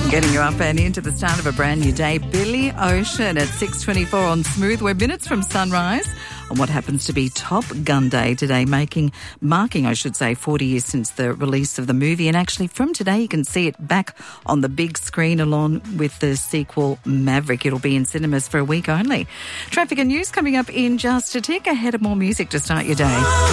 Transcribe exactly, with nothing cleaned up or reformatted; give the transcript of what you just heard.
Getting you up and into the start of a brand new day. Billy Ocean at six twenty-four on Smooth. We're minutes from sunrise on what happens to be Top Gun Day today, making, marking, I should say, forty years since the release of the movie. And actually from today, you can see it back on the big screen along with the sequel Maverick. It'll be in cinemas for a week only. Traffic and news coming up in just a tick. Ahead of more music to start your day.